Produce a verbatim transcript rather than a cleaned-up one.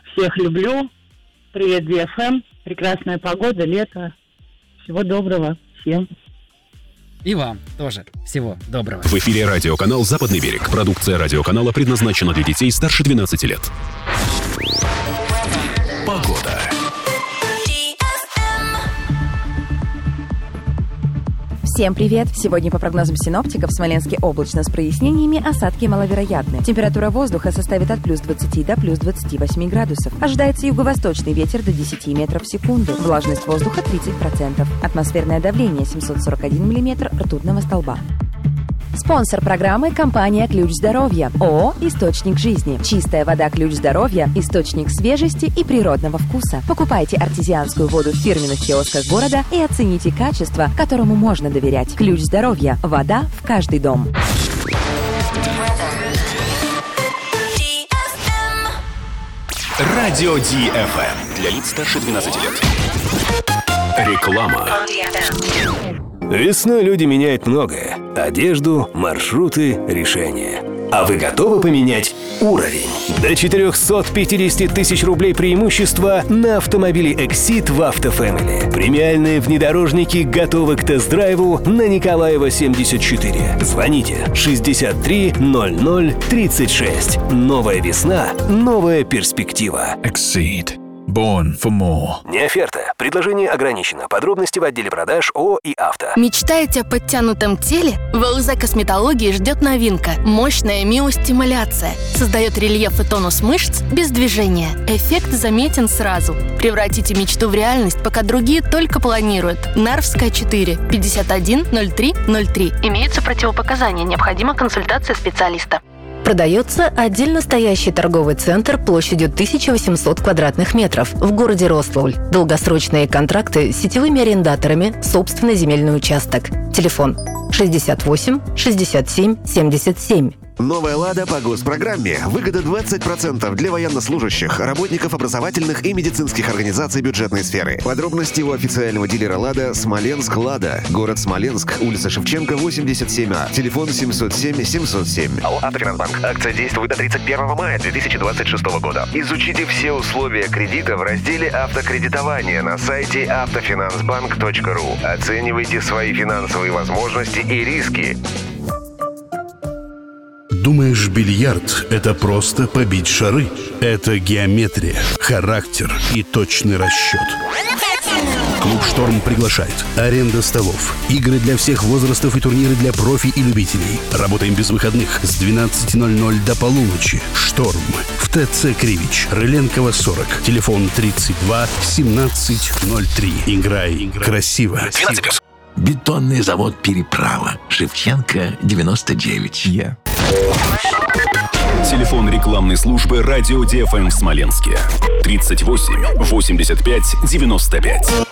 Всех люблю. Привет, Ди Эф Эм. Прекрасная погода, лето. Всего доброго всем. И вам тоже всего доброго. В эфире радиоканал «Западный берег». Продукция радиоканала предназначена для детей старше двенадцати лет. Погода. Всем привет! Сегодня по прогнозам синоптиков в Смоленске облачно с прояснениями, осадки маловероятны. Температура воздуха составит от плюс двадцати до плюс двадцати восьми градусов. Ожидается юго-восточный ветер до десяти метров в секунду. Влажность воздуха тридцать процентов. Атмосферное давление семьсот сорок один миллиметр ртутного столба. Спонсор программы – компания «Ключ здоровья». ООО «Источник жизни». Чистая вода «Ключ здоровья» – источник свежести и природного вкуса. Покупайте артезианскую воду в фирменных киосках города и оцените качество, которому можно доверять. «Ключ здоровья» – вода в каждый дом. Радио Ди Эф Эм. Для лиц старше двенадцати лет. Реклама. Весной люди меняют многое. Одежду, маршруты, решения. А вы готовы поменять уровень? До четыреста пятьдесят тысяч рублей преимущества на автомобили Exit в Автофэмили. Премиальные внедорожники готовы к тест-драйву на Николаева семьдесят четыре. Звоните шестьдесят три ноль ноль тридцать шесть. Новая весна, новая перспектива. Exit. Born for more. Не оферта. Предложение ограничено. Подробности в отделе продаж ООО и Авто. Мечтаете о подтянутом теле? В ЛЗ Косметологии ждет новинка. Мощная миостимуляция. Создает рельеф и тонус мышц без движения. Эффект заметен сразу. Превратите мечту в реальность, пока другие только планируют. Нарвская четыре, пятьдесят один ноль три ноль три. Имеются противопоказания. Необходима консультация специалиста. Продается отдельно стоящий торговый центр площадью тысяча восемьсот квадратных метров в городе Рославль. Долгосрочные контракты с сетевыми арендаторами, собственный земельный участок. Телефон шестьдесят восемь шестьдесят семь семьдесят семь. Новая «Лада» по госпрограмме. Выгода двадцать процентов для военнослужащих, работников образовательных и медицинских организаций бюджетной сферы. Подробности у официального дилера «Лада» «Смоленск Лада». Город Смоленск, улица Шевченко, восемьдесят семь А. Телефон семьсот семь семьсот семь. АО «Автофинансбанк». Акция действует до тридцать первого мая две тысячи двадцать шестого года. Изучите все условия кредита в разделе «Автокредитование» на сайте автофинансбанк точка ру. Оценивайте свои финансовые возможности и риски. Думаешь, бильярд – это просто побить шары? Это геометрия, характер и точный расчет. Клуб «Шторм» приглашает. Аренда столов, игры для всех возрастов и турниры для профи и любителей. Работаем без выходных с двенадцати ноль-ноль до полуночи. «Шторм» в ТЦ Кривич, Рыленкова сорок. Телефон тридцать два семнадцать ноль три. Играй, Играй. красиво. двенадцать плюс. Бетонный завод «Переправа». Шевченко, девяносто девять. Я. Телефон рекламной службы «Радио Ди Эф Эм» в Смоленске. тридцать восемь восемьдесят пять девяносто пять.